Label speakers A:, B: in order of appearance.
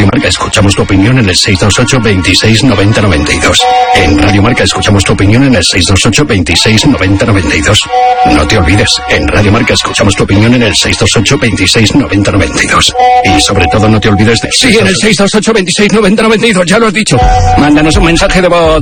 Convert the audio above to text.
A: Marca escuchamos tu opinión en el 628 26 90 92. En Radio Marca escuchamos tu opinión en el 628 26 90 92. No te olvides, en Radio Marca escuchamos tu opinión en el 628 26 90 92. Y sobre todo no te olvides de... Sí, en el 628 26 90 92, ya lo has dicho. Mándanos un mensaje de voz.